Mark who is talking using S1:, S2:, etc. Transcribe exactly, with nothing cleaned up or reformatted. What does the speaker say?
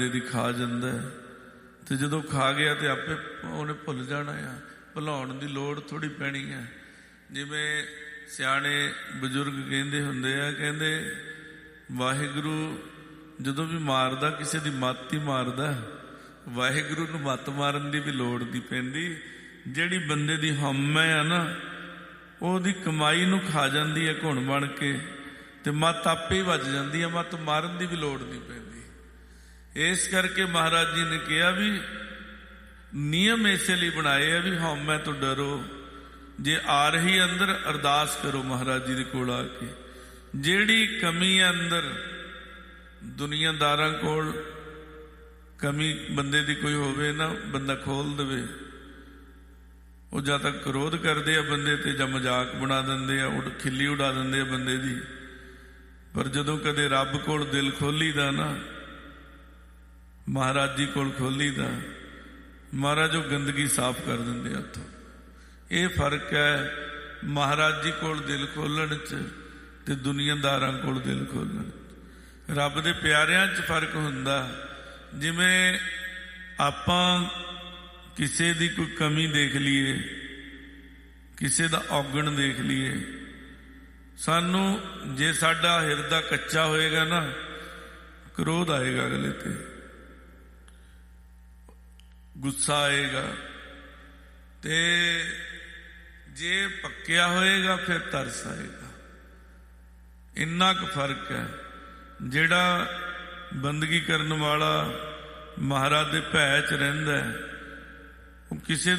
S1: ਦੀ ਖਾ ਜਾਂਦਾ ਤੇ ਜਦੋਂ ਖਾ ਗਿਆ ਤੇ ਆਪੇ ਉਹਨੇ ਭੁੱਲ ਜਾਣਾ ਆ। ਭੁਲਾਉਣ ਦੀ ਲੋੜ ਥੋੜ੍ਹੀ ਪੈਣੀ ਹੈ। ਜਿਵੇਂ ਸਿਆਣੇ ਬਜ਼ੁਰਗ ਕਹਿੰਦੇ ਹੁੰਦੇ ਆ, ਕਹਿੰਦੇ ਵਾਹਿਗੁਰੂ ਜਦੋਂ ਵੀ ਮਾਰਦਾ ਕਿਸੇ ਦੀ ਮੱਤ ਹੀ ਮਾਰਦਾ, ਵਾਹਿਗੁਰੂ ਨੂੰ ਮੱਤ ਮਾਰਨ ਦੀ ਵੀ ਲੋੜ ਨਹੀਂ ਪੈਂਦੀ। ਜਿਹੜੀ ਬੰਦੇ ਦੀ ਹਉਮੈ ਆ ਨਾ, ਉਹਦੀ ਕਮਾਈ ਨੂੰ ਖਾ ਜਾਂਦੀ ਹੈ ਘੁਣ ਬਣ ਕੇ, ਤੇ ਮੱਤ ਆਪੇ ਹੀ ਵੱਜ ਜਾਂਦੀ ਹੈ। ਮੱਤ ਮਾਰਨ ਦੀ ਵੀ ਲੋੜ ਨਹੀਂ ਪੈਂਦੀ। ਇਸ ਕਰਕੇ ਮਹਾਰਾਜ ਜੀ ਨੇ ਕਿਹਾ ਵੀ ਨਿਯਮ ਇਸੇ ਲਈ ਬਣਾਏ ਆ ਵੀ ਹਉਮੈ ਤੋਂ ਡਰੋ। ਜੇ ਆ ਰਹੀ ਅੰਦਰ, ਅਰਦਾਸ ਕਰੋ ਮਹਾਰਾਜ ਜੀ ਦੇ ਕੋਲ ਆ ਕੇ। ਜਿਹੜੀ ਕਮੀ ਹੈ ਅੰਦਰ, ਦੁਨੀਆਦਾਰਾਂ ਕੋਲ ਕਮੀ ਬੰਦੇ ਦੀ ਕੋਈ ਹੋਵੇ ਨਾ, ਬੰਦਾ ਖੋਲ ਦੇਵੇ। ਉਹ ਜਾਂ ਤਾਂ ਕ੍ਰੋਧ ਕਰਦੇ ਆ ਬੰਦੇ ਤੇ, ਜਾਂ ਮਜ਼ਾਕ ਬਣਾ ਦਿੰਦੇ ਆ, ਉਡ ਖਿੱਲੀ ਉਡਾ ਦਿੰਦੇ ਆ ਬੰਦੇ ਦੀ। ਪਰ ਜਦੋਂ ਕਦੇ ਰੱਬ ਕੋਲ ਦਿਲ ਖੋਲੀ ਦਾ ਨਾ, ਮਹਾਰਾਜ ਜੀ ਕੋਲ ਖੋਲੀ ਦਾ, ਮਹਾਰਾਜ ਉਹ ਗੰਦਗੀ ਸਾਫ਼ ਕਰ ਦਿੰਦੇ ਆ ਉੱਥੋਂ। ਇਹ ਫਰਕ ਹੈ ਮਹਾਰਾਜ ਜੀ ਕੋਲ ਦਿਲ ਖੋਲਣ 'ਚ ਤੇ ਦੁਨੀਆਦਾਰਾਂ ਕੋਲ ਦਿਲ ਖੋਲਣ 'ਚ। ਰੱਬ ਦੇ ਪਿਆਰਿਆਂ 'ਚ ਫਰਕ ਹੁੰਦਾ। ਜਿਵੇਂ ਆਪਾਂ ਕਿਸੇ ਦੀ ਕੋਈ ਕਮੀ ਦੇਖ ਲਈਏ, ਕਿਸੇ ਦਾ ਔਗਣ ਦੇਖ ਲਈਏ, ਸਾਨੂੰ ਜੇ ਸਾਡਾ ਹਿਰਦਾ ਕੱਚਾ ਹੋਏਗਾ ਨਾ, ਕ੍ਰੋਧ ਆਏਗਾ ਅਗਲੇ ਤੇ, ਗੁੱਸਾ ਆਏਗਾ। ਤੇ ਜੇ ਪੱਕਿਆ ਹੋਏਗਾ ਫਿਰ ਤਰਸ ਆਏਗਾ। ਇੰਨਾ ਕੁ ਫਰਕ ਹੈ। ਜਿਹੜਾ ਬੰਦਗੀ ਕਰਨ ਵਾਲਾ ਮਹਾਰਾਜ ਦੇ ਭੈ 'ਚ ਰਹਿੰਦਾ, ਉਹ ਕਿਸੇ